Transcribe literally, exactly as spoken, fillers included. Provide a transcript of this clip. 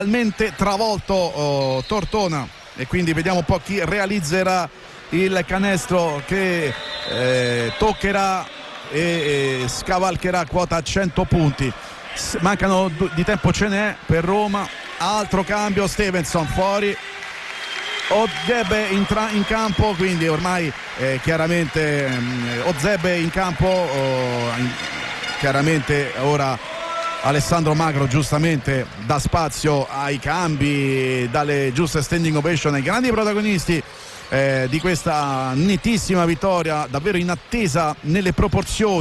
Talmente travolto oh, Tortona, e quindi vediamo un po' chi realizzerà il canestro che eh, toccherà e, e scavalcherà quota cento punti. S- mancano du- di tempo, ce n'è per Roma. Altro cambio, Stevenson fuori, Ozebe entra in campo, quindi ormai eh, chiaramente um, Ozebe in campo, oh, in, chiaramente ora Alessandro Magro giustamente dà spazio ai cambi, dalle giuste standing ovation ai grandi protagonisti eh, di questa nettissima vittoria, davvero in attesa nelle proporzioni.